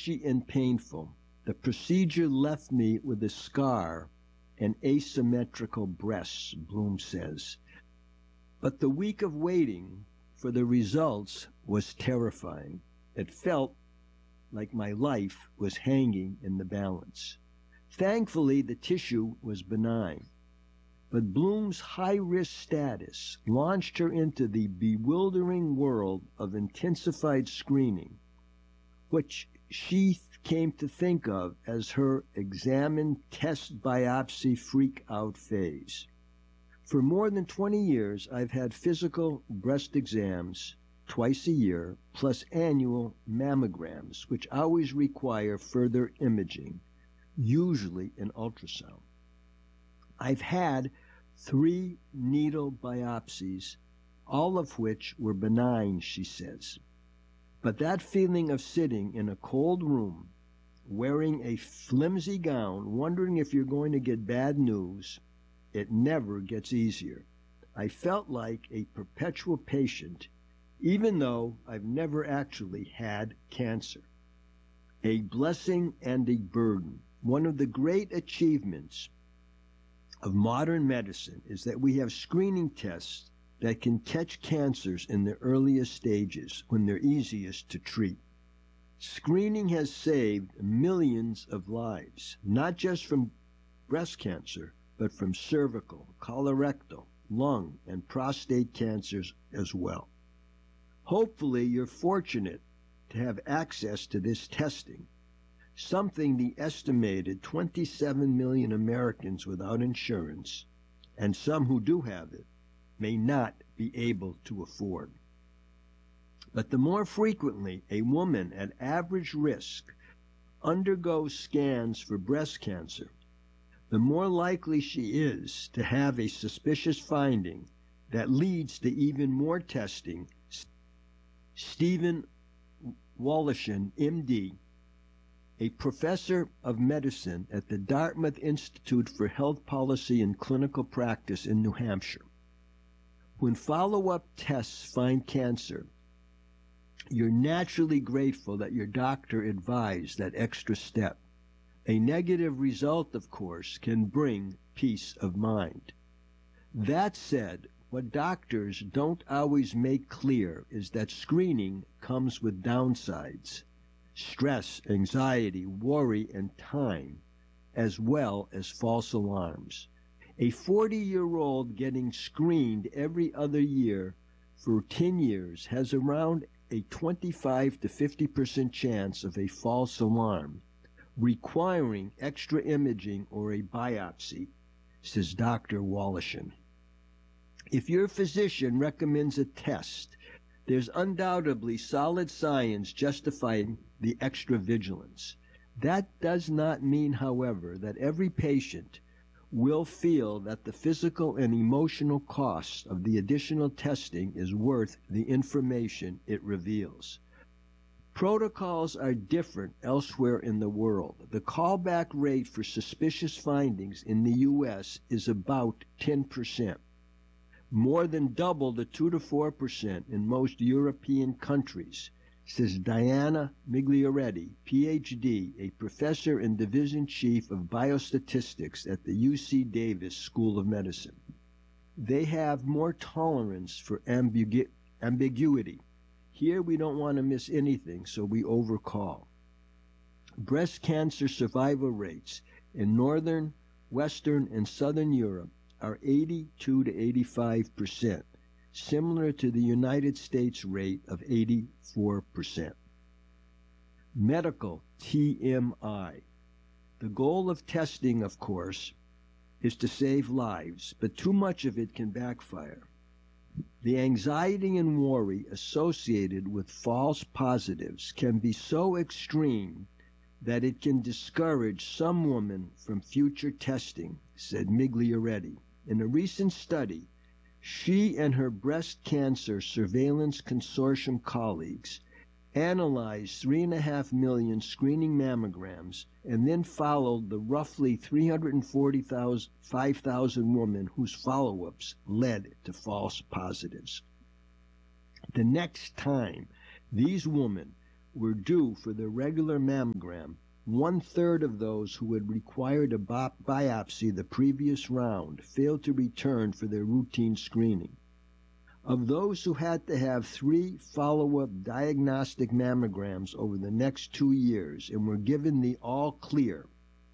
itchy and painful. The procedure left me with a scar and asymmetrical breasts, Bloom says. But the week of waiting for the results was terrifying. It felt like my life was hanging in the balance. Thankfully, the tissue was benign. But Bloom's high-risk status launched her into the bewildering world of intensified screening, which she came to think of as her examine, test, biopsy, freak-out phase. For more than 20 years, I've had physical breast exams twice a year, plus annual mammograms, which always require further imaging, usually an ultrasound. I've had 3 needle biopsies, all of which were benign, she says. But that feeling of sitting in a cold room, wearing a flimsy gown, wondering if you're going to get bad news, it never gets easier. I felt like a perpetual patient, even though I've never actually had cancer. A blessing and a burden. One of the great achievements of modern medicine is that we have screening tests that can catch cancers in the earliest stages when they're easiest to treat. Screening has saved millions of lives, not just from breast cancer, but from cervical, colorectal, lung, and prostate cancers as well. Hopefully, you're fortunate to have access to this testing, something the estimated 27 million Americans without insurance, and some who do have it, may not be able to afford. But the more frequently a woman at average risk undergoes scans for breast cancer, the more likely she is to have a suspicious finding that leads to even more testing. Stephen Woloshyn, MD, a professor of medicine at the Dartmouth Institute for Health Policy and Clinical Practice in New Hampshire. When follow-up tests find cancer, you're naturally grateful that your doctor advised that extra step. A negative result, of course, can bring peace of mind. That said, what doctors don't always make clear is that screening comes with downsides: stress, anxiety, worry, and time, as well as false alarms. A 40-year-old getting screened every other year for 10 years has around a 25 to 50% chance of a false alarm, requiring extra imaging or a biopsy, says Dr. Woloshyn. If your physician recommends a test, there's undoubtedly solid science justifying the extra vigilance. That does not mean, however, that every patient will feel that the physical and emotional cost of the additional testing is worth the information it reveals. Protocols are different elsewhere in the world. The callback rate for suspicious findings in the U.S. is about 10%, more than double the 2 to 4% in most European countries, says Diana Miglioretti, Ph.D., a professor and division chief of biostatistics at the UC Davis School of Medicine. They have more tolerance for ambiguity. Here we don't want to miss anything, so we overcall. Breast cancer survival rates in northern, western, and southern Europe are 82 to 85%, similar to the United States rate of 84%. Medical TMI. The goal of testing, of course, is to save lives, but too much of it can backfire. The anxiety and worry associated with false positives can be so extreme that it can discourage some women from future testing, said Miglioretti. In a recent study, she and her breast cancer surveillance consortium colleagues analyzed 3.5 million screening mammograms and then followed the roughly 345,000 women whose follow-ups led to false positives. The next time these women were due for their regular mammogram, 1/3 of those who had required a biopsy the previous round failed to return for their routine screening. Of those who had to have 3 follow-up diagnostic mammograms over the next 2 years and were given the all clear,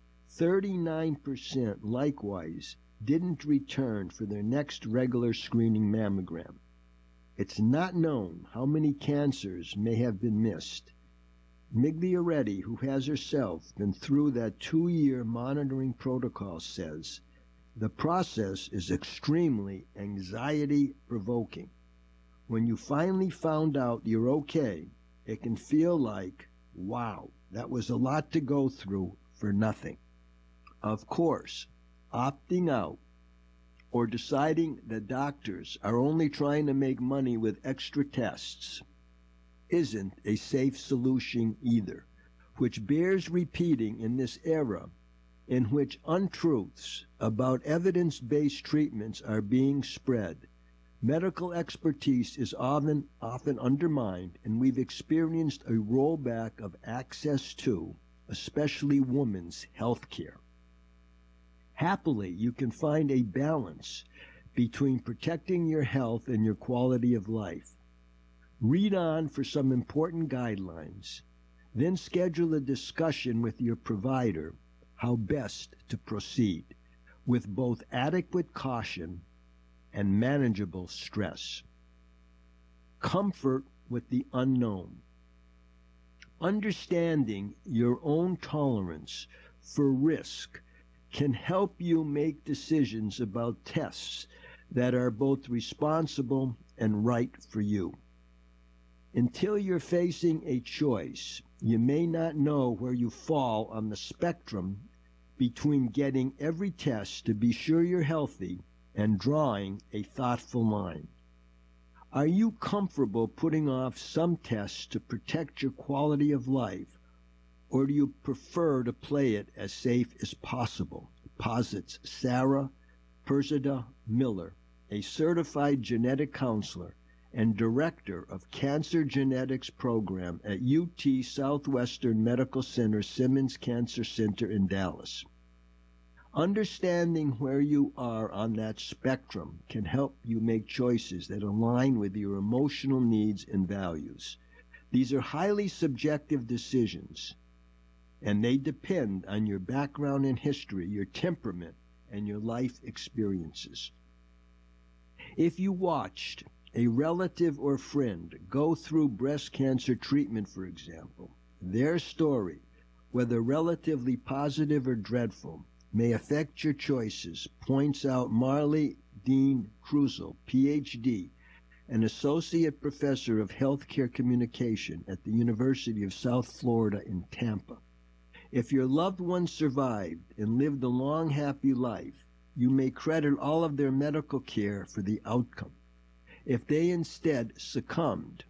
39% likewise didn't return for their next regular screening mammogram. It's not known how many cancers may have been missed. Miglioretti, who has herself been through that 2-year monitoring protocol, says, the process is extremely anxiety-provoking. When you finally found out you're okay, it can feel like, wow, that was a lot to go through for nothing. Of course, opting out or deciding that doctors are only trying to make money with extra tests isn't a safe solution either, which bears repeating in this era in which untruths about evidence-based treatments are being spread. Medical expertise is often undermined, and we've experienced a rollback of access to, especially women's, health care. Happily, you can find a balance between protecting your health and your quality of life. Read on for some important guidelines, then schedule a discussion with your provider how best to proceed with both adequate caution and manageable stress. Comfort with the unknown. Understanding your own tolerance for risk can help you make decisions about tests that are both responsible and right for you. Until you're facing a choice, you may not know where you fall on the spectrum between getting every test to be sure you're healthy and drawing a thoughtful line. Are you comfortable putting off some tests to protect your quality of life, or do you prefer to play it as safe as possible? Posits Sarah Perzada Miller, a certified genetic counselor and director of Cancer Genetics Program at UT Southwestern Medical Center Simmons Cancer Center in Dallas. Understanding where you are on that spectrum can help you make choices that align with your emotional needs and values. These are highly subjective decisions, and they depend on your background and history, your temperament, and your life experiences. If you watched a relative or friend go through breast cancer treatment, for example, their story, whether relatively positive or dreadful, may affect your choices, points out Marley Dean Krusel, Ph.D., an associate professor of healthcare communication at the University of South Florida in Tampa. If your loved one survived and lived a long, happy life, you may credit all of their medical care for the outcome. If they instead succumbed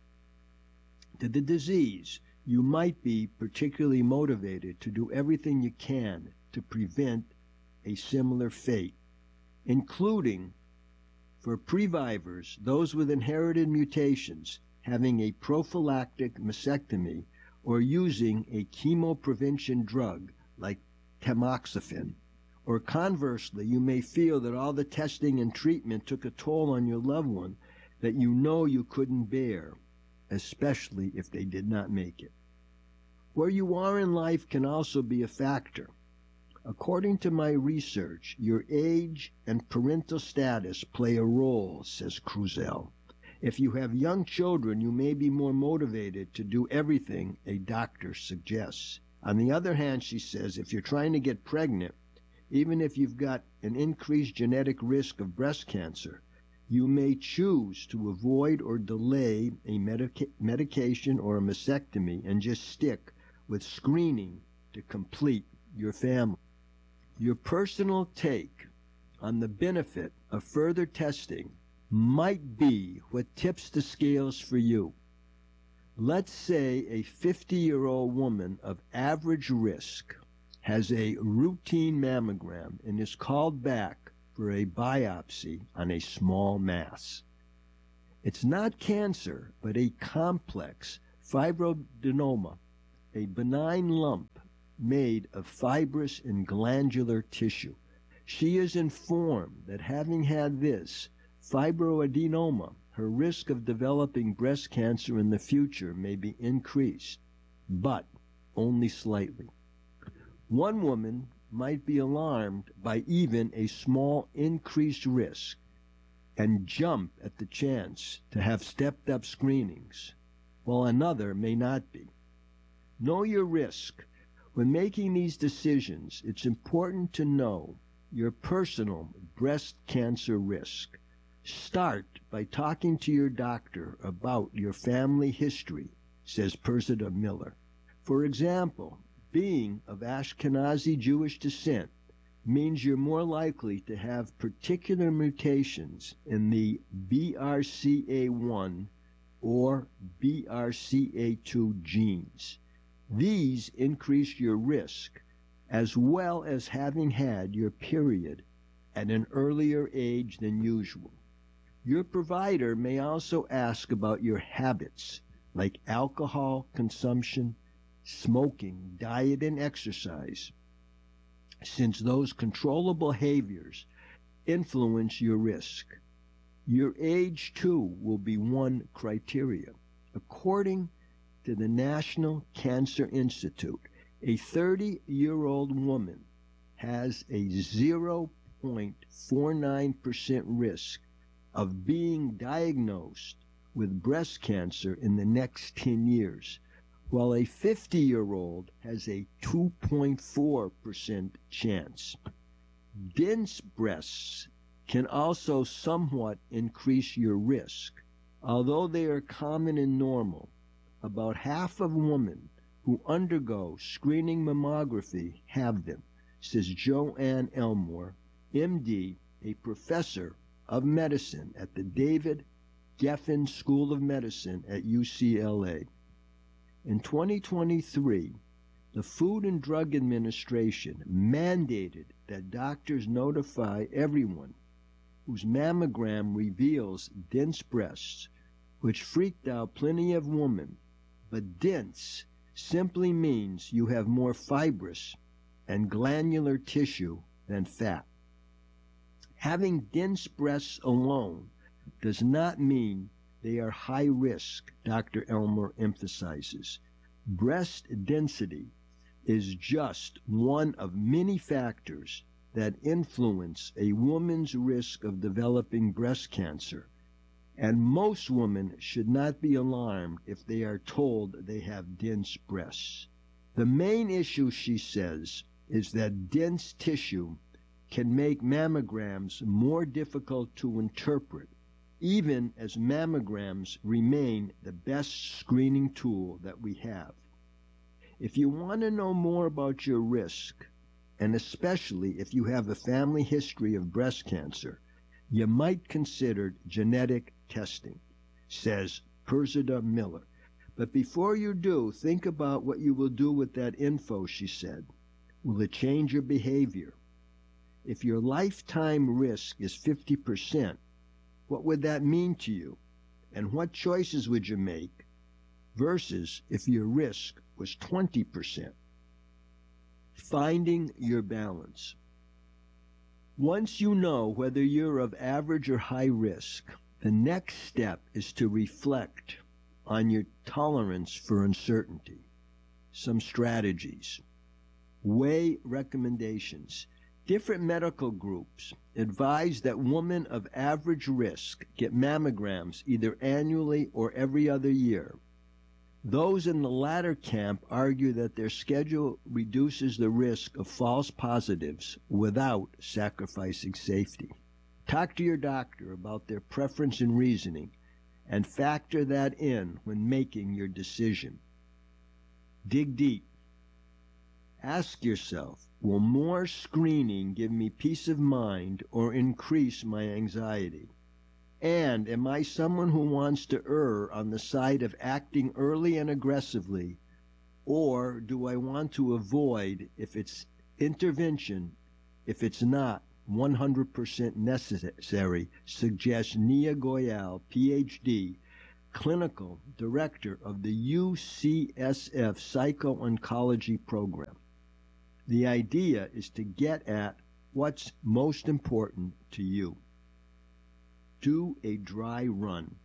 to the disease, you might be particularly motivated to do everything you can to prevent a similar fate, including for previvors, those with inherited mutations, having a prophylactic mastectomy or using a chemoprevention drug like tamoxifen. Or conversely, you may feel that all the testing and treatment took a toll on your loved one that you know you couldn't bear, especially if they did not make it. Where you are in life can also be a factor. According to my research, your age and parental status play a role, says Krusel. If you have young children, you may be more motivated to do everything a doctor suggests. On the other hand, she says, if you're trying to get pregnant, even if you've got an increased genetic risk of breast cancer, you may choose to avoid or delay a medication or a mastectomy and just stick with screening to complete your family. Your personal take on the benefit of further testing might be what tips the scales for you. Let's say a 50-year-old woman of average risk has a routine mammogram and is called back for a biopsy on a small mass. It's not cancer, but a complex fibroadenoma, a benign lump made of fibrous and glandular tissue. She is informed that having had this fibroadenoma, her risk of developing breast cancer in the future may be increased, but only slightly. One woman might be alarmed by even a small increased risk and jump at the chance to have stepped-up screenings, while another may not be. Know your risk. When making these decisions, it's important to know your personal breast cancer risk. Start by talking to your doctor about your family history, says Persida Miller. For example, being of Ashkenazi Jewish descent means you're more likely to have particular mutations in the BRCA1 or BRCA2 genes. These increase your risk, as well as having had your period at an earlier age than usual. Your provider may also ask about your habits, like alcohol consumption, smoking, diet, and exercise, since those controllable behaviors influence your risk. Your age, too, will be one criteria. According to the National Cancer Institute, a 30-year-old woman has a 0.49% risk of being diagnosed with breast cancer in the next 10 years, while a 50-year-old has a 2.4% chance. Dense breasts can also somewhat increase your risk. Although they are common and normal, about half of women who undergo screening mammography have them, says Joanne Elmore, MD, a professor of medicine at the David Geffen School of Medicine at UCLA. In 2023, the Food and Drug Administration mandated that doctors notify everyone whose mammogram reveals dense breasts, which freaked out plenty of women. But dense simply means you have more fibrous and glandular tissue than fat. Having dense breasts alone does not mean they are high risk, Dr. Elmer emphasizes. Breast density is just one of many factors that influence a woman's risk of developing breast cancer, and most women should not be alarmed if they are told they have dense breasts. The main issue, she says, is that dense tissue can make mammograms more difficult to interpret, even as mammograms remain the best screening tool that we have. If you want to know more about your risk, and especially if you have a family history of breast cancer, you might consider genetic testing, says Persida Miller. But before you do, think about what you will do with that info, she said. Will it change your behavior? If your lifetime risk is 50%, what would that mean to you? And what choices would you make versus if your risk was 20%? Finding your balance. Once you know whether you're of average or high risk, the next step is to reflect on your tolerance for uncertainty. Some strategies. Weigh recommendations. Different medical groups advise that women of average risk get mammograms either annually or every other year. Those in the latter camp argue that their schedule reduces the risk of false positives without sacrificing safety. Talk to your doctor about their preference and reasoning, and factor that in when making your decision. Dig deep. Ask yourself, will more screening give me peace of mind or increase my anxiety? And am I someone who wants to err on the side of acting early and aggressively, or do I want to avoid if it's intervention, if it's not 100% necessary, suggests Nia Goyal, PhD, clinical director of the UCSF Psycho-Oncology program. The idea is to get at what's most important to you. Do a dry run.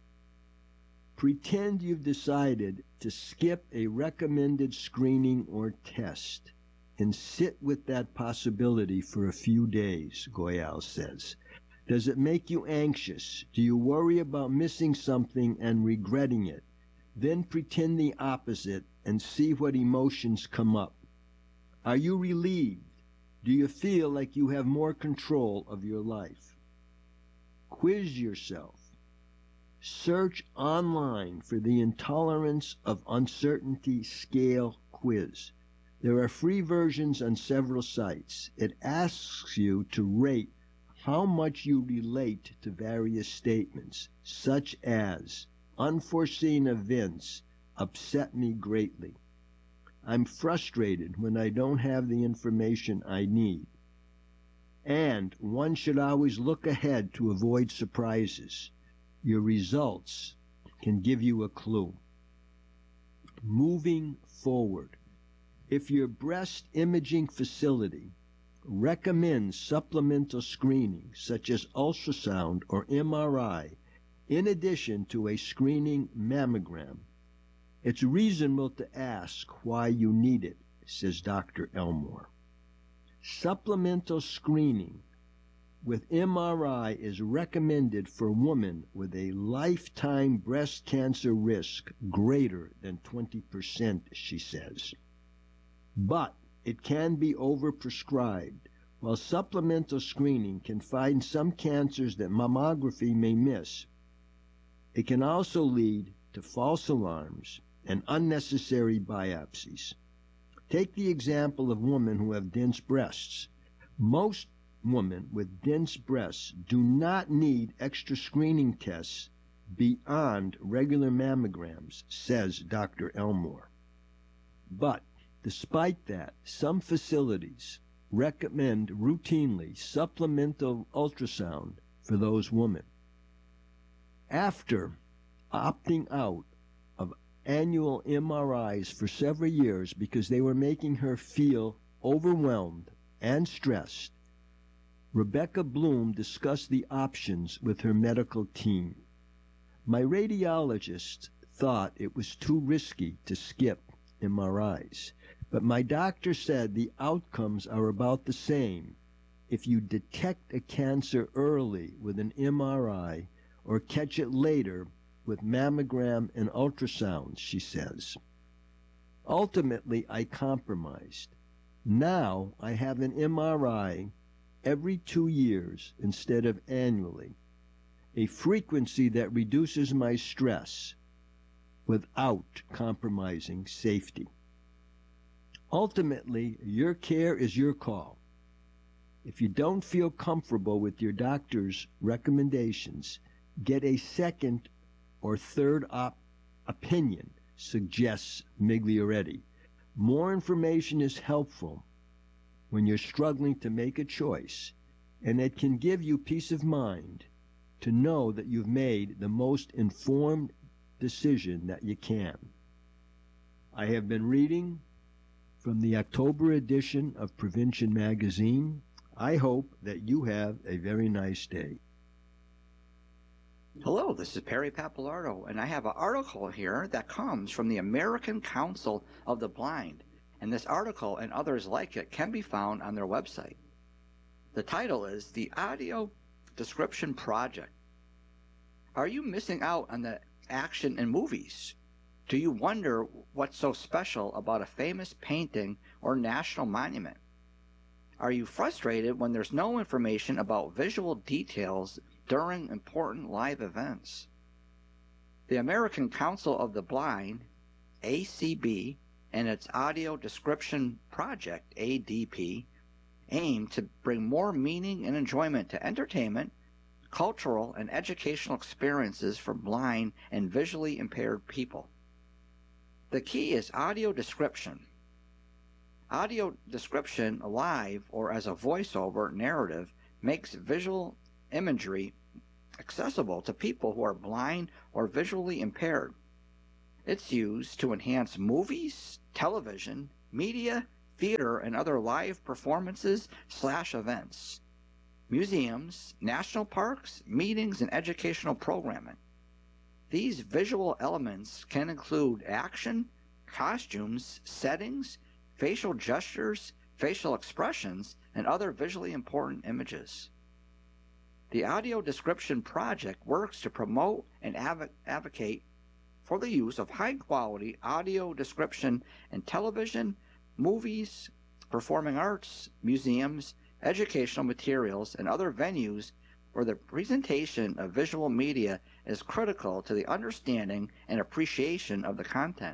Pretend you've decided to skip a recommended screening or test and sit with that possibility for a few days, Goyal says. Does it make you anxious? Do you worry about missing something and regretting it? Then pretend the opposite and see what emotions come up. Are you relieved? Do you feel like you have more control of your life? Quiz yourself. Search online for the Intolerance of Uncertainty Scale quiz. There are free versions on several sites. It asks you to rate how much you relate to various statements, such as, unforeseen events upset me greatly. I'm frustrated when I don't have the information I need. And one should always look ahead to avoid surprises. Your results can give you a clue. Moving forward. If your breast imaging facility recommends supplemental screening, such as ultrasound or MRI, in addition to a screening mammogram, it's reasonable to ask why you need it, says Dr. Elmore. Supplemental screening with MRI is recommended for women with a lifetime breast cancer risk greater than 20%, she says. But it can be overprescribed. While supplemental screening can find some cancers that mammography may miss, it can also lead to false alarms and unnecessary biopsies. Take the example of women who have dense breasts. Most women with dense breasts do not need extra screening tests beyond regular mammograms, says Dr. Elmore. But despite that, some facilities recommend routinely supplemental ultrasound for those women. After opting out of annual MRIs for several years because they were making her feel overwhelmed and stressed, Rebecca Bloom discussed the options with her medical team. My radiologist thought it was too risky to skip MRIs, but my doctor said the outcomes are about the same if you detect a cancer early with an MRI or catch it later with mammogram and ultrasounds, she says. Ultimately, I compromised. Now I have an MRI every 2 years instead of annually, a frequency that reduces my stress without compromising safety. Ultimately, your care is your call. If you don't feel comfortable with your doctor's recommendations, get a second or third opinion, suggests Miglioretti. More information is helpful when you're struggling to make a choice, and it can give you peace of mind to know that you've made the most informed decision that you can. I have been reading from the October edition of Prevention Magazine. I hope that you have a very nice day. Hello, this is Perry Pappalardo, and I have an article here that comes from the American Council of the Blind, and this article and others like it can be found on their website. The title is The Audio Description Project. Are you missing out on the action in movies? Do you wonder what's so special about a famous painting or national monument? Are you frustrated when there's no information about visual details during important live events? The American Council of the Blind, ACB, and its Audio Description Project, ADP, aim to bring more meaning and enjoyment to entertainment, cultural, and educational experiences for blind and visually impaired people. The key is audio description. Audio description live or as a voiceover narrative makes visual imagery accessible to people who are blind or visually impaired. It's used to enhance movies, television, media, theater, and other live performances/events, museums, national parks, meetings, and educational programming. These visual elements can include action, costumes, settings, facial gestures, facial expressions, and other visually important images. The Audio Description Project works to promote and advocate for the use of high-quality audio description in television, movies, performing arts, museums, educational materials, and other venues where the presentation of visual media is critical to the understanding and appreciation of the content.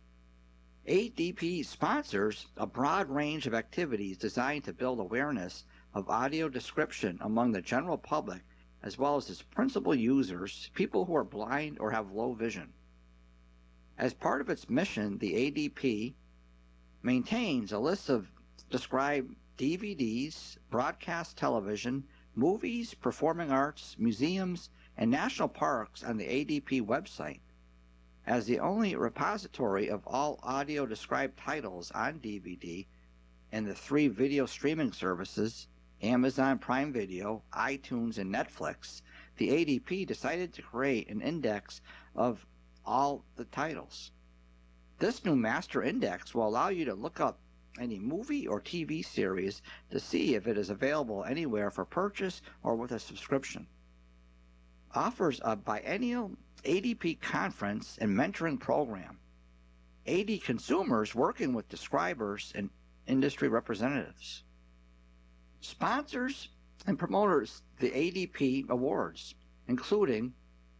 ADP sponsors a broad range of activities designed to build awareness of audio description among the general public, as well as its principal users, people who are blind or have low vision. As part of its mission, the ADP maintains a list of described DVDs, broadcast television, movies, performing arts, museums, and national parks on the ADP website. As the only repository of all audio described titles on DVD and the 3 video streaming services, Amazon Prime Video, iTunes, and Netflix, the ADP decided to create an index of all the titles. This new master index will allow you to look up any movie or TV series to see if it is available anywhere for purchase or with a subscription. Offers a biennial ADP conference and mentoring program. AD consumers working with describers and industry representatives. Sponsors and promoters the ADP awards, including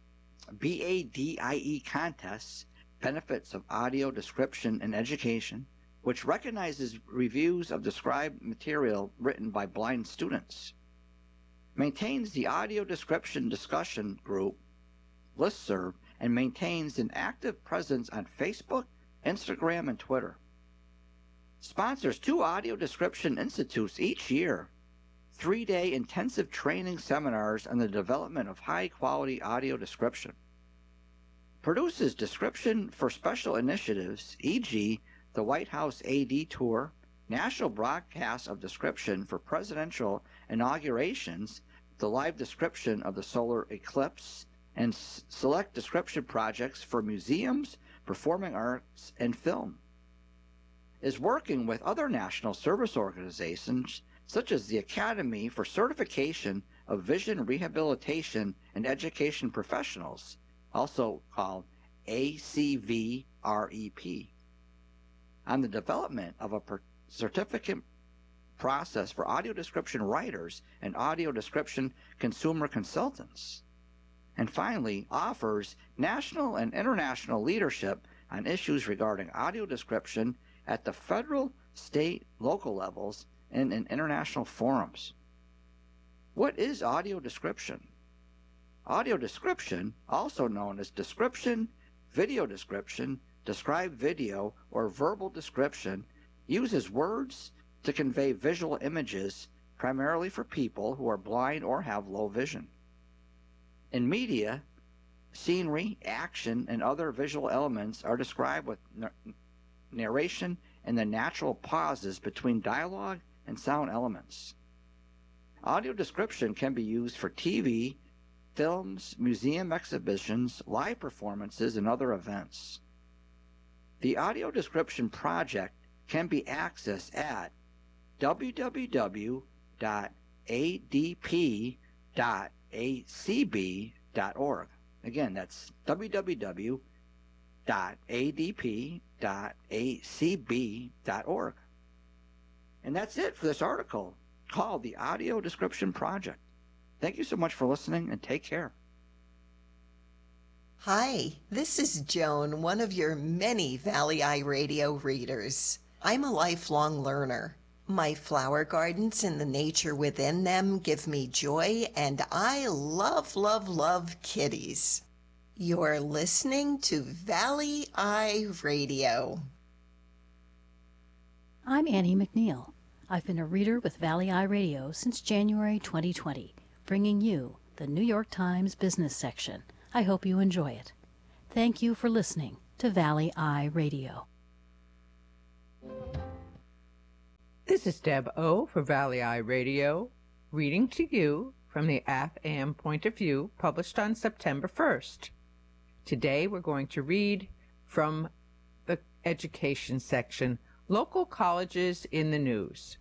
BADIE contests, Benefits of Audio Description and Education, which recognizes reviews of described material written by blind students. Maintains the Audio Description Discussion Group listserv and maintains an active presence on Facebook, Instagram, and Twitter. Sponsors 2 audio description institutes each year, 3-day intensive training seminars on the development of high-quality audio description. Produces description for special initiatives, e.g., the White House AD Tour, national broadcasts of description for presidential inaugurations, the live description of the solar eclipse, and select description projects for museums, performing arts, and film. Is working with other national service organizations such as the Academy for Certification of Vision Rehabilitation and Education Professionals, also called ACVREP, on the development of a certificate process for audio description writers and audio description consumer consultants. And finally, offers national and international leadership on issues regarding audio description at the federal, state, local levels, and in international forums. What is audio description? Audio description, also known as description, video description, described video, or verbal description, uses words to convey visual images primarily for people who are blind or have low vision. In media, scenery, action, and other visual elements are described with narration and the natural pauses between dialogue and sound elements. Audio description can be used for TV, films, museum exhibitions, live performances, and other events. The Audio Description Project can be accessed at www.adp.acb.org. Again, that's www.adp.acb.org. And that's it for this article called The Audio Description Project. Thank you so much for listening, and take care. Hi, this is Joan, one of your many Valley Eye Radio readers. I'm a lifelong learner. My flower gardens and the nature within them give me joy, and I love, love, love kitties. You're listening to Valley Eye Radio. I'm Annie McNeil. I've been a reader with Valley Eye Radio since January 2020, bringing you the New York Times business section. I hope you enjoy it. Thank you for listening to Valley Eye Radio. This is Deb O. for Valley Eye Radio, reading to you from the AFAM Point of View, published on September 1st. Today we're going to read from the education section, Local Colleges in the News.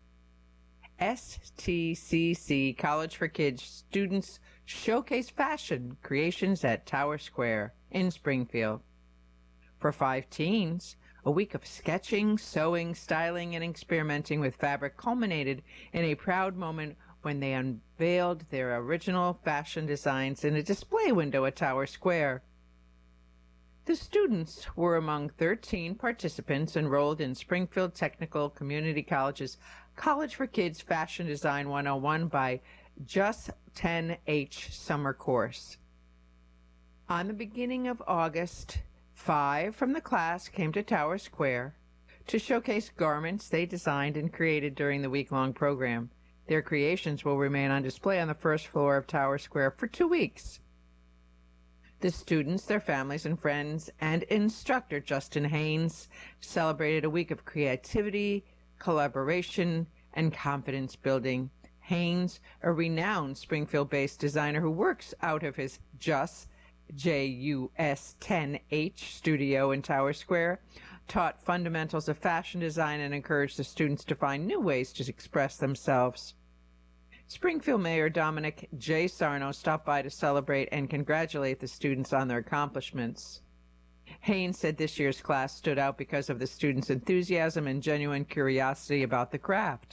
STCC College for Kids students showcase fashion creations at Tower Square in Springfield. For 5 teens, a week of sketching, sewing, styling, and experimenting with fabric culminated in a proud moment when they unveiled their original fashion designs in a display window at Tower Square. The students were among 13 participants enrolled in Springfield Technical Community College's College for Kids Fashion Design 101 by Just 10H summer course. On the beginning of August, 5 from the class came to Tower Square to showcase garments they designed and created during the week-long program. Their creations will remain on display on the first floor of Tower Square for 2 weeks. The students, their families and friends, and instructor Justin Haynes celebrated a week of creativity, collaboration, and confidence building. Haynes, a renowned Springfield-based designer who works out of his JUS 10H studio in Tower Square, taught fundamentals of fashion design and encouraged the students to find new ways to express themselves. Springfield Mayor Dominic J. Sarno stopped by to celebrate and congratulate the students on their accomplishments. Haynes said this year's class stood out because of the students' enthusiasm and genuine curiosity about the craft.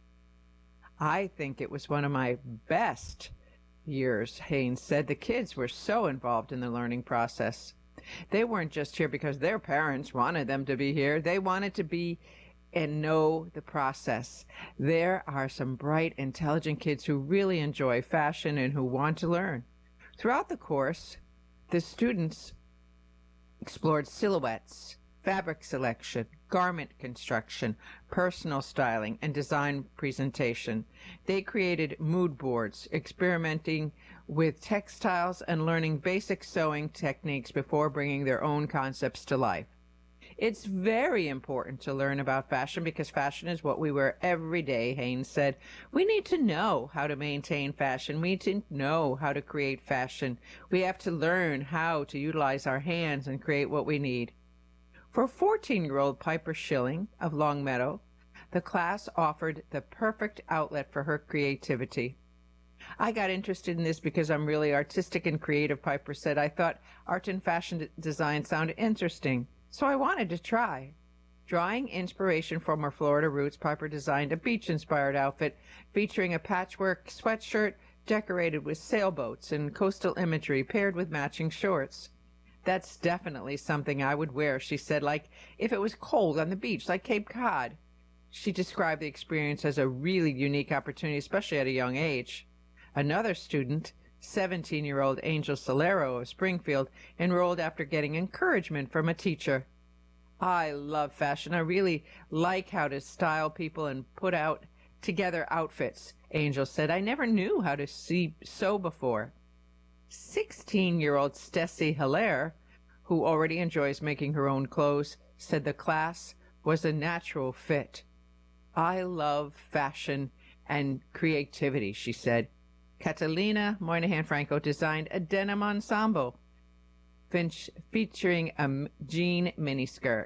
I think it was one of my best years, Haynes said. The kids were so involved in the learning process. They weren't just here because their parents wanted them to be here. They wanted to be and know the process. There are some bright, intelligent kids who really enjoy fashion and who want to learn. Throughout the course, the students explored silhouettes, fabric selection, garment construction, personal styling, and design presentation. They created mood boards, experimenting with textiles and learning basic sewing techniques before bringing their own concepts to life. It's very important to learn about fashion because fashion is what we wear every day, Haynes said. We need to know how to maintain fashion. We need to know how to create fashion. We have to learn how to utilize our hands and create what we need. For 14-year-old Piper Schilling of Longmeadow, the class offered the perfect outlet for her creativity. I got interested in this because I'm really artistic and creative, Piper said. I thought art and fashion design sounded interesting, so I wanted to try. Drawing inspiration from her Florida roots, Piper designed a beach-inspired outfit featuring a patchwork sweatshirt decorated with sailboats and coastal imagery paired with matching shorts. That's definitely something I would wear, she said, like if it was cold on the beach, like Cape Cod. She described the experience as a really unique opportunity, especially at a young age. Another student, 17-year-old Angel Solero of Springfield, enrolled after getting encouragement from a teacher. I love fashion. I really like how to style people and put out together outfits, Angel said. I never knew how to sew before. 16-year-old Stessie Hilaire, who already enjoys making her own clothes, said the class was a natural fit. I love fashion and creativity, she said. Catalina Moynihan Franco designed a denim ensemble featuring a jean miniskirt.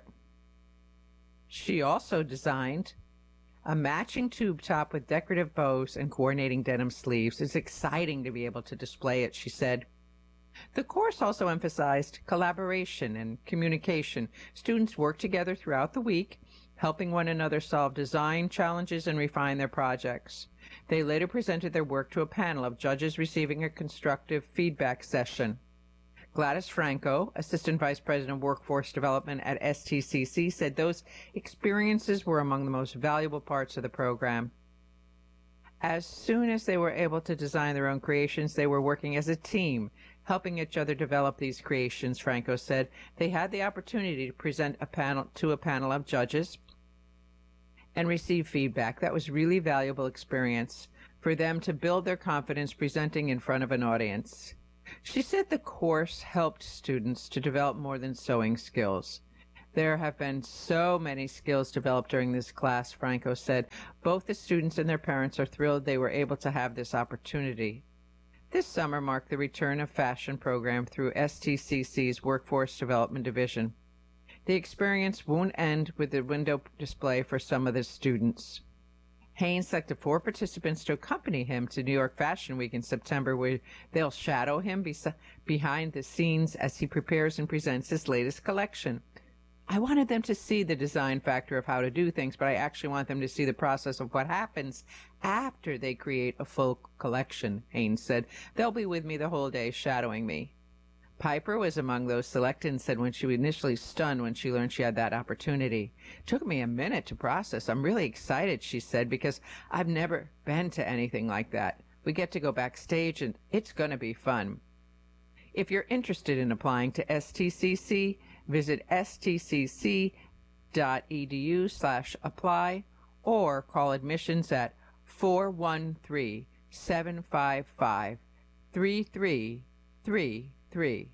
She also designed a matching tube top with decorative bows and coordinating denim sleeves. It's exciting to be able to display it, she said. The course also emphasized collaboration and communication. Students worked together throughout the week, helping one another solve design challenges and refine their projects. They later presented their work to a panel of judges receiving a constructive feedback session. Gladys Franco, Assistant Vice President of Workforce Development at STCC, said those experiences were among the most valuable parts of the program. As soon as they were able to design their own creations, they were working as a team, helping each other develop these creations, Franco said. They had the opportunity to present a panel of judges and receive feedback. That was really valuable experience for them to build their confidence presenting in front of an audience. She said the course helped students to develop more than sewing skills. There have been so many skills developed during this class, Franco said. Both the students and their parents are thrilled they were able to have this opportunity. This summer marked the return of fashion program through STCC's Workforce Development Division. The experience won't end with the window display for some of the students. Haynes selected 4 participants to accompany him to New York Fashion Week in September, where they'll shadow him behind the scenes as he prepares and presents his latest collection. I wanted them to see the design factor of how to do things, but I actually want them to see the process of what happens after they create a full collection, Haynes said. They'll be with me the whole day, shadowing me. Piper was among those selected and said when she was initially stunned when she learned she had that opportunity. It took me a minute to process. I'm really excited, she said, because I've never been to anything like that. We get to go backstage, and it's going to be fun. If you're interested in applying to STCC, visit stcc.edu/apply or call admissions at 413-755-3333.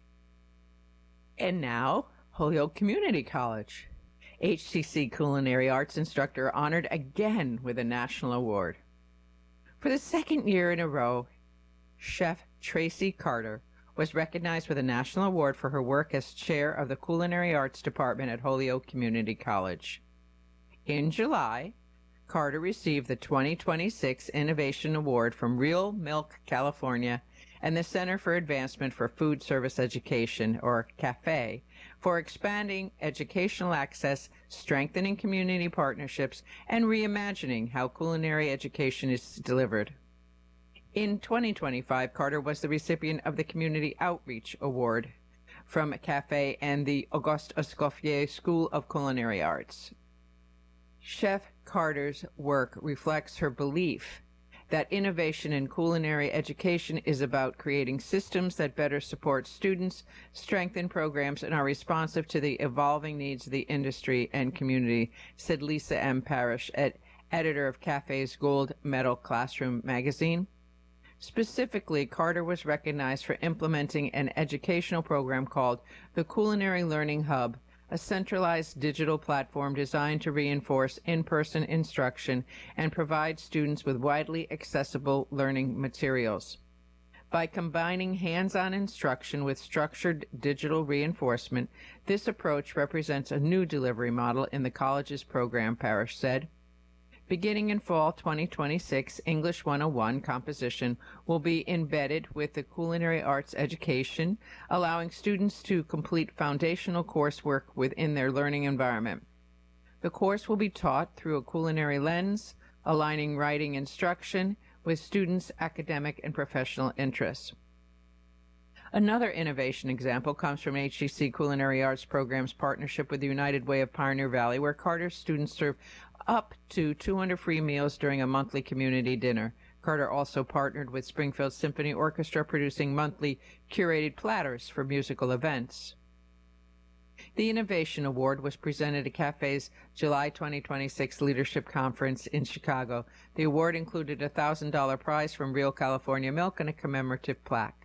And now, Holyoke Community College. HCC Culinary Arts instructor honored again with a national award. For the second year in a row, Chef Tracy Carter was recognized with a national award for her work as chair of the Culinary Arts Department at Holyoke Community College. In July, Carter received the 2026 Innovation Award from Real Milk California and the Center for Advancement for Food Service Education, or CAFE, for expanding educational access, strengthening community partnerships, and reimagining how culinary education is delivered. In 2025, Carter was the recipient of the Community Outreach Award from CAFE and the Auguste Escoffier School of Culinary Arts. Chef Carter's work reflects her belief that innovation in culinary education is about creating systems that better support students, strengthen programs, and are responsive to the evolving needs of the industry and community, said Lisa M. Parrish, editor of CAFE's Gold Medal Classroom magazine. Specifically, Carter was recognized for implementing an educational program called the Culinary Learning Hub, a centralized digital platform designed to reinforce in-person instruction and provide students with widely accessible learning materials. By combining hands-on instruction with structured digital reinforcement, this approach represents a new delivery model in the college's program, Parrish said. Beginning in fall 2026, English 101 composition will be embedded with the culinary arts education, allowing students to complete foundational coursework within their learning environment. The course will be taught through a culinary lens, aligning writing instruction with students' academic and professional interests. Another innovation example comes from HCC Culinary Arts Program's partnership with the United Way of Pioneer Valley, where Carter's students serve up to 200 free meals during a monthly community dinner. Carter also partnered with Springfield Symphony Orchestra, producing monthly curated platters for musical events. The Innovation Award was presented at CAFE's July 2026 Leadership Conference in Chicago. The award included a $1,000 prize from Real California Milk and a commemorative plaque.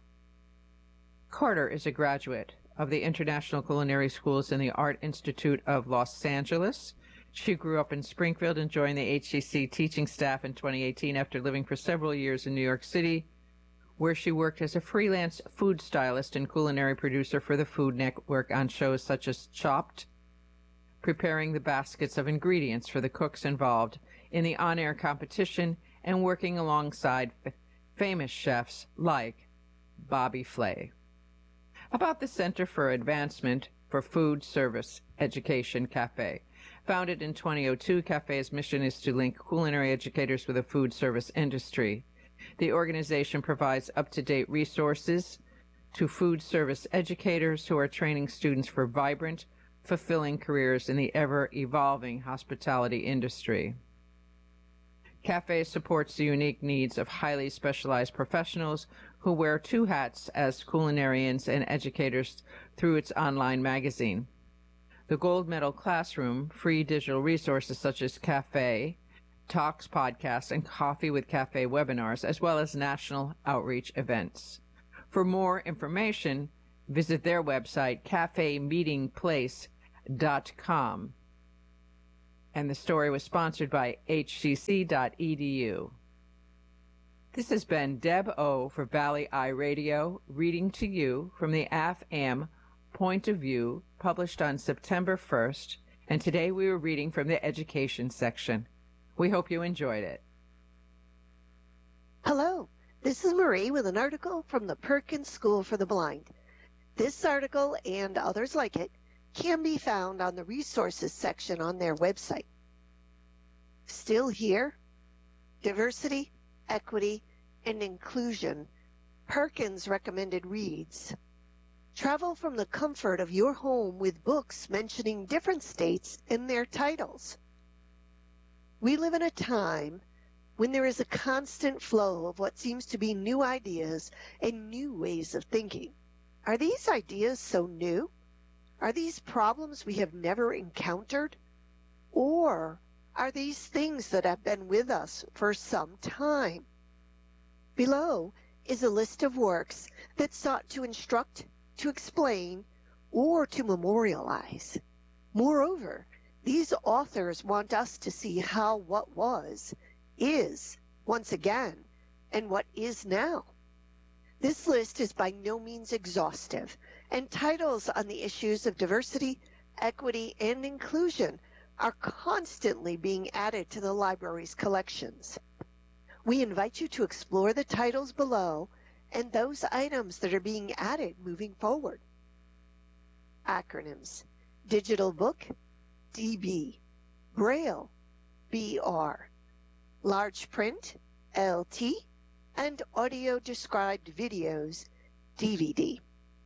Carter is a graduate of the International Culinary Schools and the Art Institute of Los Angeles. She grew up in Springfield and joined the HCC teaching staff in 2018 after living for several years in New York City, where she worked as a freelance food stylist and culinary producer for the Food Network on shows such as Chopped, preparing the baskets of ingredients for the cooks involved in the on-air competition and working alongside famous chefs like Bobby Flay. About the Center for Advancement for Food Service Education, CAFE. Founded in 2002, CAFE's mission is to link culinary educators with the food service industry. The organization provides up-to-date resources to food service educators who are training students for vibrant, fulfilling careers in the ever-evolving hospitality industry. CAFE supports the unique needs of highly specialized professionals who wear 2 hats as culinarians and educators through its online magazine. The Gold Medal Classroom, free digital resources such as CAFE, talks, podcasts, and Coffee with Cafe webinars, as well as national outreach events. For more information, visit their website, cafemeetingplace.com. And the story was sponsored by hcc.edu. This has been Deb O. for Valley Eye Radio, reading to you from the AFAM Point of View, published on September 1st, and today we were reading from the education section. We hope you enjoyed it. Hello, this is Marie with an article from the Perkins School for the Blind. This article and others like it can be found on the resources section on their website. Still here? Diversity, equity, and inclusion. Perkins recommended reads. Travel from the comfort of your home with books mentioning different states in their titles. We live in a time when there is a constant flow of what seems to be new ideas and new ways of thinking. Are these ideas so new? Are these problems we have never encountered? Or are these things that have been with us for some time? Below is a list of works that sought to instruct, to explain, or to memorialize. Moreover, these authors want us to see how what was, is, once again, and what is now. This list is by no means exhaustive, and titles on the issues of diversity, equity, and inclusion are constantly being added to the library's collections. We invite you to explore the titles below and those items that are being added moving forward. Acronyms: Digital Book, DB, Braille, BR, Large Print, LT, and Audio Described Videos, DVD.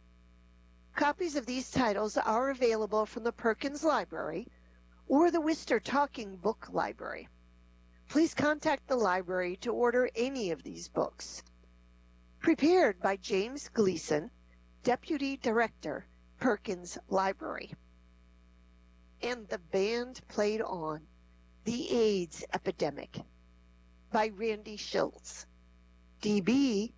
Copies of these titles are available from the Perkins Library or the Worcester Talking Book Library. Please contact the library to order any of these books. Prepared by James Gleason, Deputy Director, Perkins Library. And the band played on The AIDS Epidemic by Randy Schultz, DB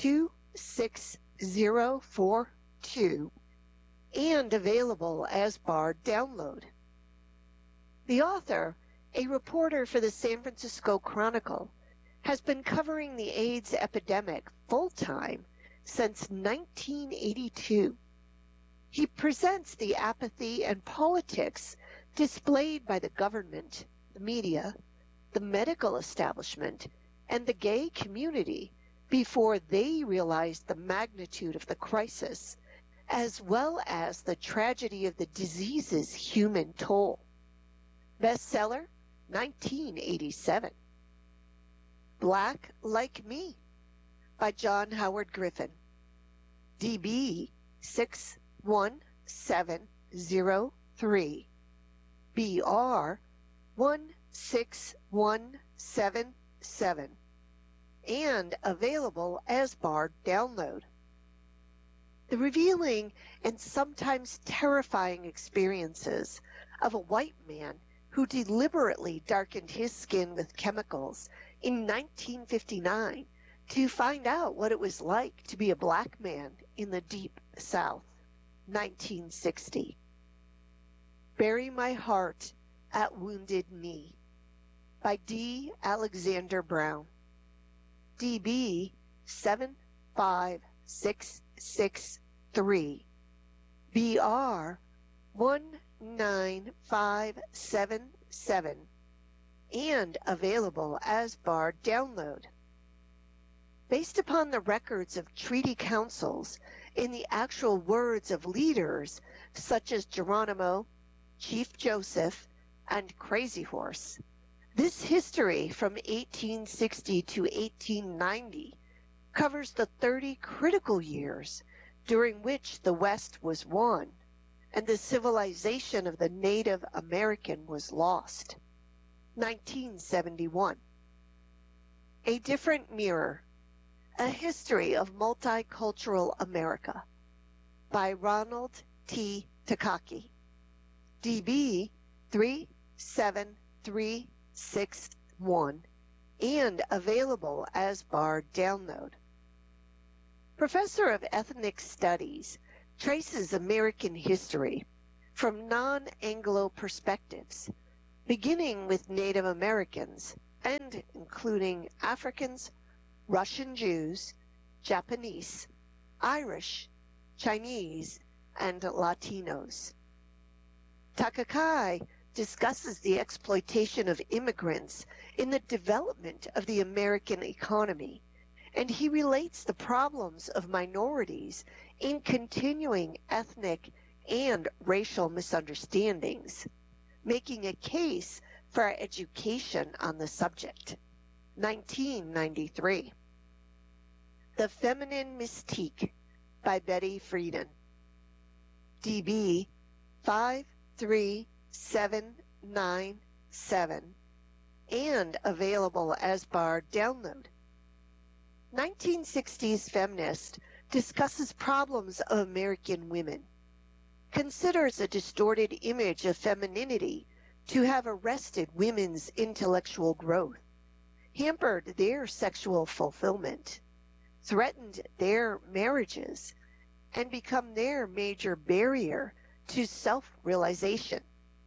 26042, and available as barred download. The author, a reporter for the San Francisco Chronicle, has been covering the AIDS epidemic full-time since 1982. He presents the apathy and politics displayed by the government, the media, the medical establishment, and the gay community before they realized the magnitude of the crisis, as well as the tragedy of the disease's human toll. Bestseller, 1987. Black Like Me by John Howard Griffin, DB 61703, BR 16177, and available as barred download. The revealing and sometimes terrifying experiences of a white man who deliberately darkened his skin with chemicals in 1959 to find out what it was like to be a black man in the Deep South, 1960. Bury My Heart at Wounded Knee by D. Alexander Brown, DB 75663, BR 19577, and available as barred download. Based upon the records of treaty councils in the actual words of leaders such as Geronimo, Chief Joseph, and Crazy Horse, this history from 1860 to 1890 covers the 30 critical years during which the West was won and the civilization of the Native American was lost. 1971. A Different Mirror, A History of Multicultural America by Ronald T. Takaki, DB 37363, 1, and available as Bard download. Professor of Ethnic Studies traces American history from non-Anglo perspectives, beginning with Native Americans and including Africans, Russian Jews, Japanese, Irish, Chinese, and Latinos. Takakai discusses the exploitation of immigrants in the development of the American economy, and he relates the problems of minorities in continuing ethnic and racial misunderstandings, making a case for education on the subject. 1993. The Feminine Mystique by Betty Friedan. DB 53797 and available as Bard download. 1960s feminist discusses problems of American women, considers a distorted image of femininity to have arrested women's intellectual growth, hampered their sexual fulfillment, threatened their marriages, and become their major barrier to self-realization.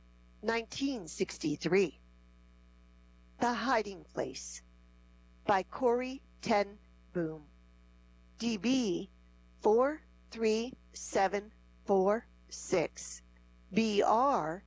1963. The Hiding Place by Corrie ten Boom. DB 43746 BR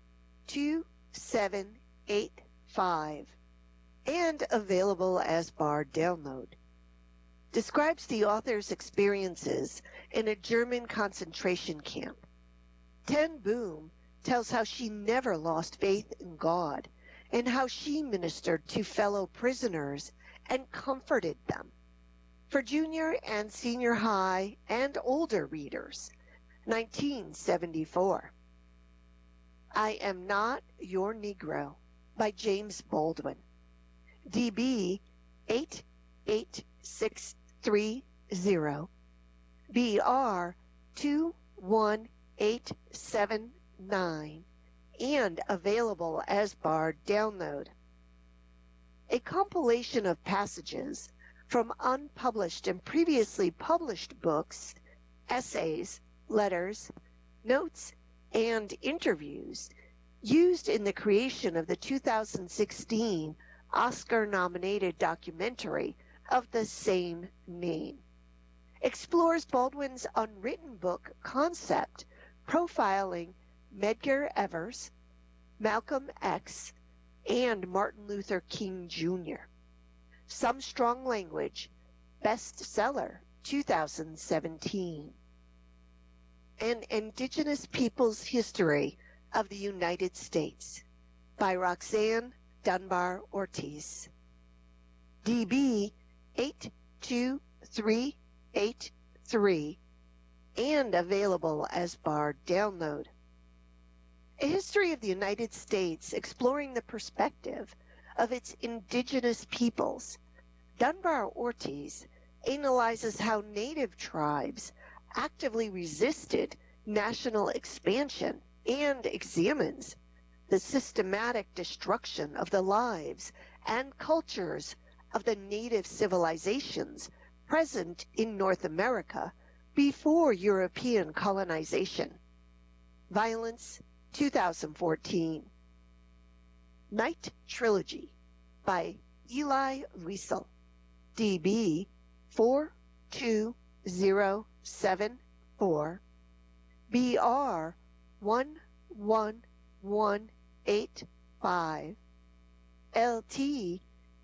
2785 and available as Bard download. Describes the author's experiences in a German concentration camp. Ten Boom tells how she never lost faith in God and how she ministered to fellow prisoners and comforted them. For junior and senior high and older readers, 1974. I Am Not Your Negro by James Baldwin. DB 88630 BR 21879 and available as Bard download. A compilation of passages from unpublished and previously published books, essays, letters, notes, and interviews used in the creation of the 2016 Oscar-nominated documentary of the same name. Explores Baldwin's unwritten book concept, profiling Medgar Evers, Malcolm X, and Martin Luther King Jr. Some Strong Language, bestseller 2017. An Indigenous Peoples History of the United States by Roxanne Dunbar Ortiz. DB 82383 and available as Bard download. A History of the United States exploring the perspective of its indigenous peoples. Dunbar Ortiz analyzes how native tribes actively resisted national expansion and examines the systematic destruction of the lives and cultures of the native civilizations present in North America before European colonization. Violence, 2014. Night Trilogy by Eli Wiesel. DB 42074 BR 11185 LT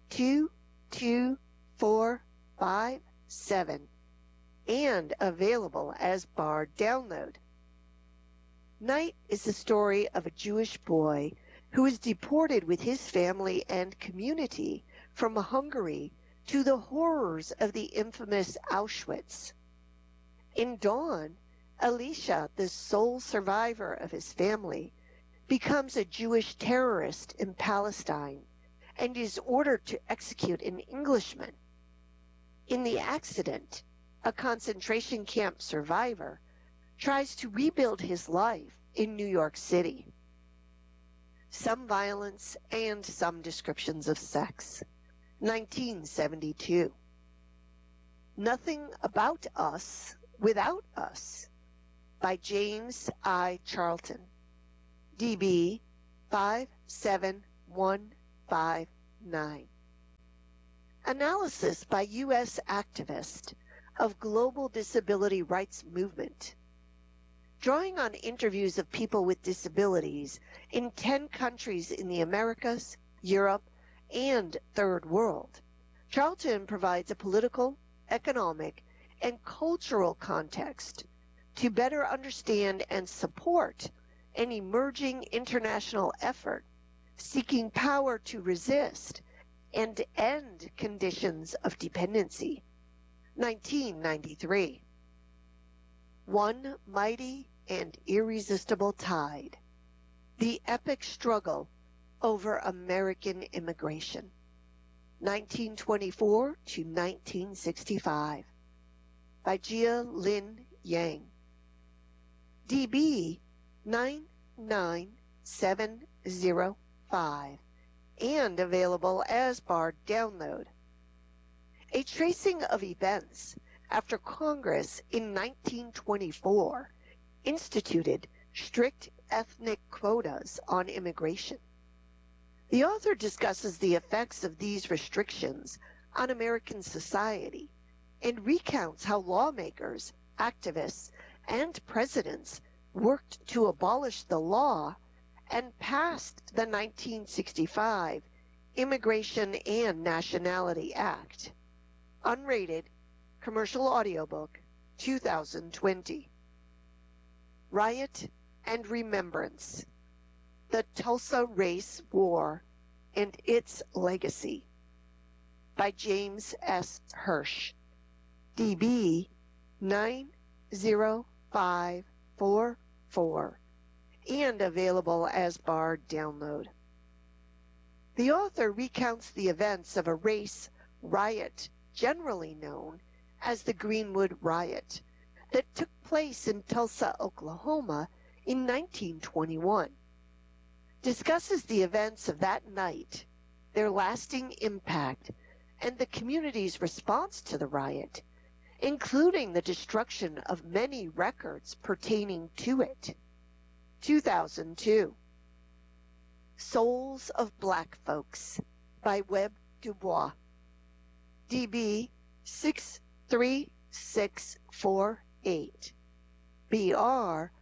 22457 and available as Bard download. Night is the story of a Jewish boy who is deported with his family and community from Hungary to the horrors of the infamous Auschwitz. In Dawn, Elisha, the sole survivor of his family, becomes a Jewish terrorist in Palestine and is ordered to execute an Englishman. In the accident, a concentration camp survivor tries to rebuild his life in New York City. some violence, and some descriptions of sex. 1972. Nothing About Us Without Us by James I. Charlton. DB 57159. Analysis by U.S. activist of global disability rights movement. Drawing on interviews of people with disabilities in 10 countries in the Americas, Europe, and Third World, Charlton provides a political, economic, and cultural context to better understand and support an emerging international effort seeking power to resist and end conditions of dependency. 1993. One Mighty and Irresistible Tide. The Epic Struggle Over American Immigration. 1924 to 1965. By Jia Lin Yang. DB 99705 and available as Bard download. A tracing of events after Congress in 1924 instituted strict ethnic quotas on immigration. The author discusses the effects of these restrictions on American society and recounts how lawmakers, activists, and presidents worked to abolish the law and passed the 1965 Immigration and Nationality Act. Unrated, commercial audiobook, 2020. Riot and Remembrance. The Tulsa Race War and Its Legacy. By James S. Hirsch. DB 90544 and available as Bard download. The author recounts the events of a race riot generally known as the Greenwood Riot that took place in Tulsa, Oklahoma in 1921. Discusses the events of that night, their lasting impact, and the community's response to the riot, including the destruction of many records pertaining to it. 2002. Souls of Black Folks by Webb Dubois. DB 63648. BR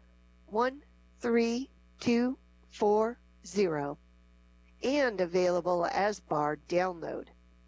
13240 and available as Bard download.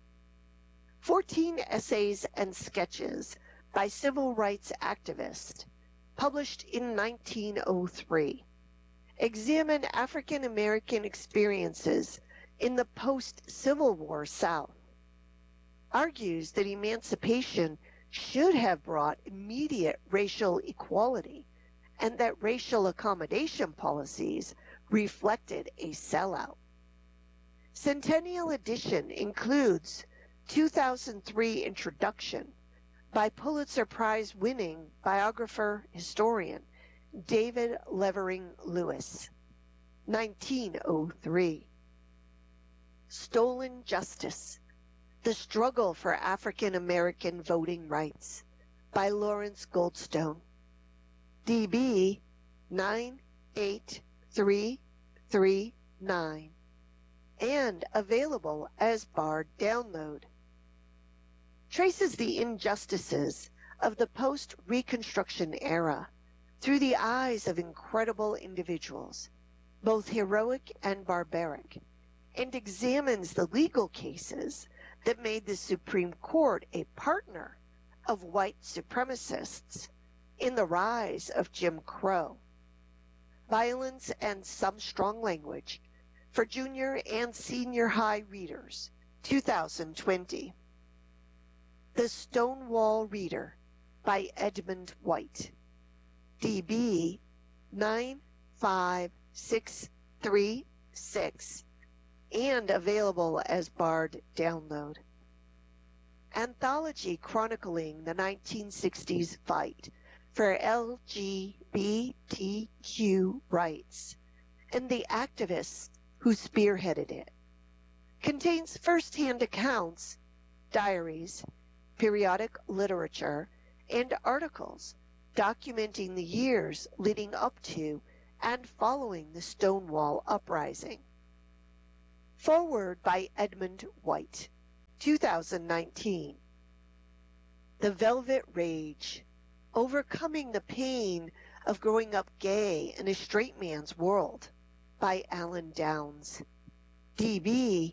14 essays and sketches by civil rights activists, published in 1903, examine African American experiences in the post-Civil War South, argues that emancipation should have brought immediate racial equality and that racial accommodation policies reflected a sellout. Centennial edition includes 2003 introduction by Pulitzer Prize winning biographer historian David Levering Lewis. 1903. Stolen Justice: The Struggle for African American Voting Rights by Lawrence Goldstone. DB 98339 and available as Bard download. Traces the injustices of the post-Reconstruction era through the eyes of incredible individuals, both heroic and barbaric, and examines the legal cases that made the Supreme Court a partner of white supremacists in the rise of Jim Crow. Violence and Some Strong Language for junior and senior high readers, 2020. The Stonewall Reader by Edmund White. DB 95636 and available as Bard download. Anthology chronicling the 1960s fight for LGBTQ rights and the activists who spearheaded it. Contains first-hand accounts, diaries, periodic literature, and articles documenting the years leading up to and following the Stonewall Uprising. Foreword by Edmund White, 2019. The Velvet Rage, Overcoming the Pain of Growing Up Gay in a Straight Man's World, by Alan Downs, DB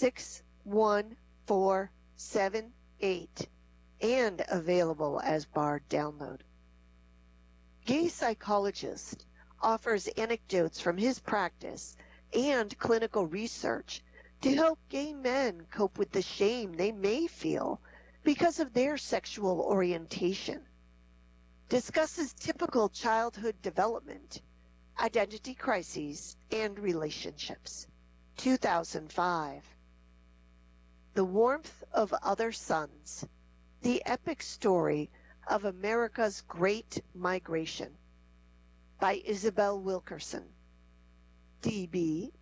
61478, and available as Bard download. Gay Psychologist offers anecdotes from his practice and clinical research to help gay men cope with the shame they may feel because of their sexual orientation. Discusses typical childhood development, identity crises, and relationships. 2005. The Warmth of Other Suns, the epic story of America's Great Migration, by Isabel Wilkerson, DB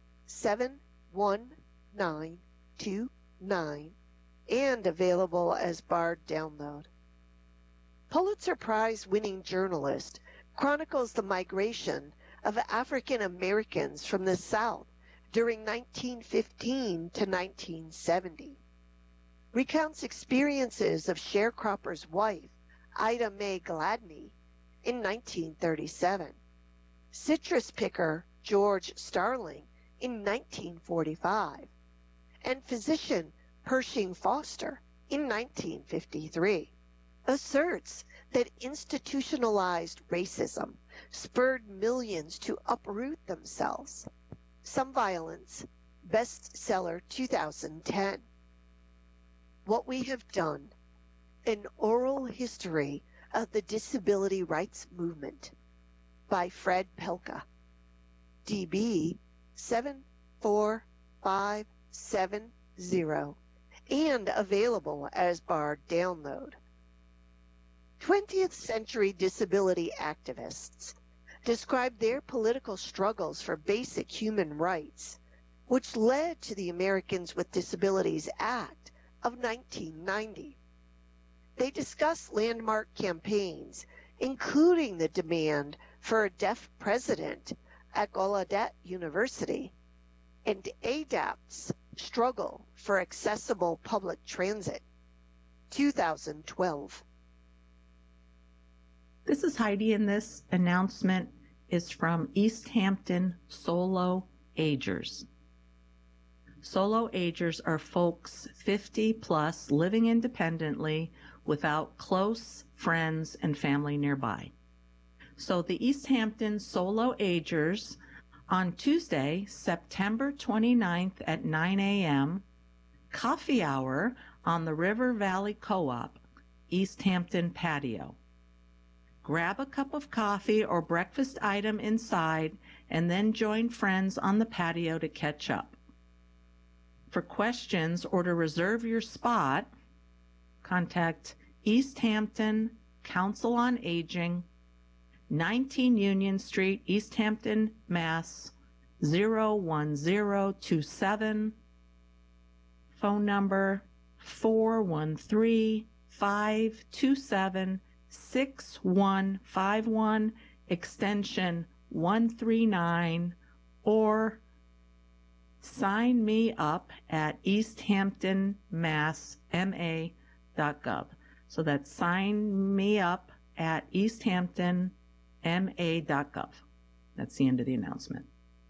71929, and available as Bard download. Pulitzer Prize-winning journalist chronicles the migration of African Americans from the South during 1915 to 1970. Recounts experiences of sharecropper's wife, Ida Mae Gladney, in 1937, citrus picker George Starling in 1945, and physician Pershing Foster in 1953. Asserts that institutionalized racism spurred millions to uproot themselves. Some Violence, bestseller 2010. What We Have Done, An Oral History of the Disability Rights Movement, by Fred Pelka, DB 74570, and available as Bard download. 20th century disability activists describe their political struggles for basic human rights, which led to the Americans with Disabilities Act of 1990. They discuss landmark campaigns, including the demand for a deaf president at Gallaudet University and ADAPT's struggle for accessible public transit. 2012. This is Heidi, and this announcement is from East Hampton Solo Agers. Solo agers are folks 50 plus living independently without close friends and family nearby. So the East Hampton Solo Agers on Tuesday, September 29th at 9 a.m., coffee hour on the River Valley Co-op, East Hampton patio. Grab a cup of coffee or breakfast item inside and then join friends on the patio to catch up. For questions or to reserve your spot, contact East Hampton Council on Aging, 19 Union Street, East Hampton, Mass. 01027. Phone number 413-527-6151, extension 139, or sign me up at easthamptonmassma.gov. So that's sign me up at easthamptonma.gov. That's the end of the announcement.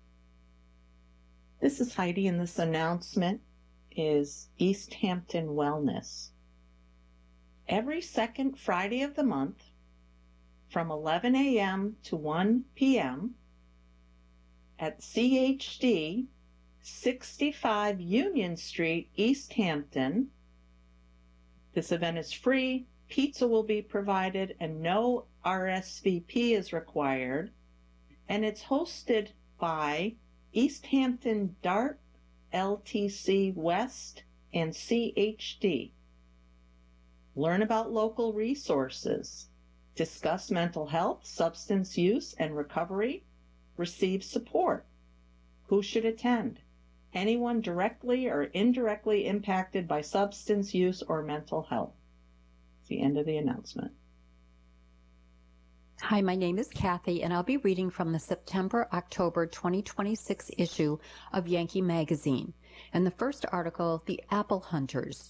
This is Heidi, and this announcement is East Hampton Wellness. Every second Friday of the month, from 11 a.m. to 1 p.m. at CHD 65 Union Street, East Hampton. This event is free, pizza will be provided, and no RSVP is required. And it's hosted by East Hampton DART, LTC West, and CHD. Learn about local resources. Discuss mental health, substance use, and recovery. Receive support. Who should attend? Anyone directly or indirectly impacted by substance use or mental health. It's the end of the announcement. Hi, my name is Kathy, and I'll be reading from the September-October 2026 issue of Yankee Magazine. And the first article, The Apple Hunters.